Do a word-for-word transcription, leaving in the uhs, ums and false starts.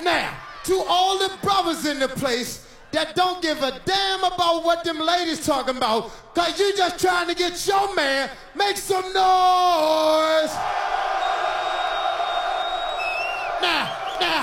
Now, to all the brothers in the place that don't give a damn about what them ladies talking about, cause you just trying to get your man, make some noise.